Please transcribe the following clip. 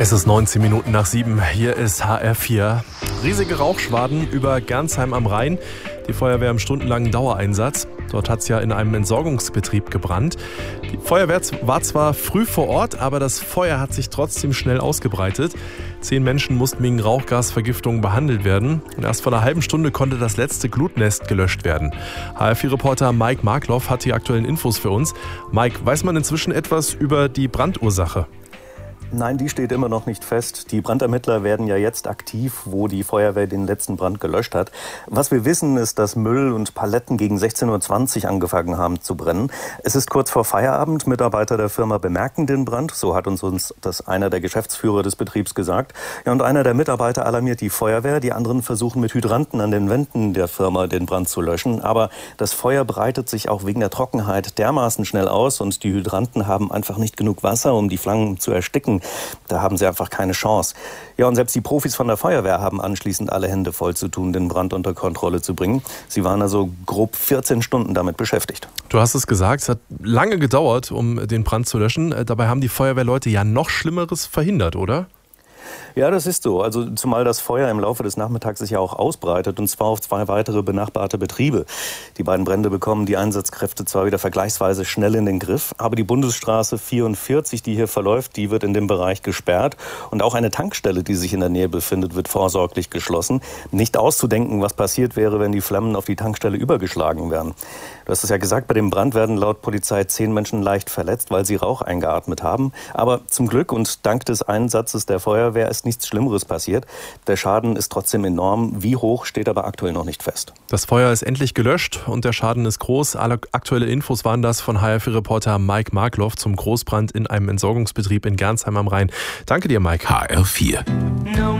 Es ist 19 Minuten nach 7. Hier ist HR4. Riesige Rauchschwaden über Gernsheim am Rhein. Die Feuerwehr im stundenlangen Dauereinsatz. Dort hat es ja in einem Entsorgungsbetrieb gebrannt. Die Feuerwehr war zwar früh vor Ort, aber das Feuer hat sich trotzdem schnell ausgebreitet. 10 Menschen mussten wegen Rauchgasvergiftung behandelt werden. Und erst vor einer halben Stunde konnte das letzte Glutnest gelöscht werden. HR4-Reporter Mike Markloff hat die aktuellen Infos für uns. Mike, weiß man inzwischen etwas über die Brandursache? Nein, die steht immer noch nicht fest. Die Brandermittler werden ja jetzt aktiv, wo die Feuerwehr den letzten Brand gelöscht hat. Was wir wissen, ist, dass Müll und Paletten gegen 16:20 Uhr angefangen haben zu brennen. Es ist kurz vor Feierabend. Mitarbeiter der Firma bemerken den Brand. So hat uns das einer der Geschäftsführer des Betriebs gesagt. Ja, und einer der Mitarbeiter alarmiert die Feuerwehr. Die anderen versuchen mit Hydranten an den Wänden der Firma den Brand zu löschen. Aber das Feuer breitet sich auch wegen der Trockenheit dermaßen schnell aus und die Hydranten haben einfach nicht genug Wasser, um die Flammen zu ersticken. Da haben sie einfach keine Chance. Ja, und selbst die Profis von der Feuerwehr haben anschließend alle Hände voll zu tun, den Brand unter Kontrolle zu bringen. Sie waren also grob 14 Stunden damit beschäftigt. Du hast es gesagt, es hat lange gedauert, um den Brand zu löschen. Dabei haben die Feuerwehrleute ja noch Schlimmeres verhindert, oder? Ja, das ist so. Also zumal das Feuer im Laufe des Nachmittags sich ja auch ausbreitet, und zwar auf 2 weitere benachbarte Betriebe. Die beiden Brände bekommen die Einsatzkräfte zwar wieder vergleichsweise schnell in den Griff, aber die Bundesstraße 44, die hier verläuft, die wird in dem Bereich gesperrt. Und auch eine Tankstelle, die sich in der Nähe befindet, wird vorsorglich geschlossen. Nicht auszudenken, was passiert wäre, wenn die Flammen auf die Tankstelle übergeschlagen wären. Du hast es ja gesagt, bei dem Brand werden laut Polizei 10 Menschen leicht verletzt, weil sie Rauch eingeatmet haben. Aber zum Glück und dank des Einsatzes der Feuerwehr ist nichts Schlimmeres passiert. Der Schaden ist trotzdem enorm. Wie hoch, steht aber aktuell noch nicht fest. Das Feuer ist endlich gelöscht und der Schaden ist groß. Alle aktuelle Infos waren das von HR4-Reporter Mike Markloff zum Großbrand in einem Entsorgungsbetrieb in Gernsheim am Rhein. Danke dir, Mike. HR4.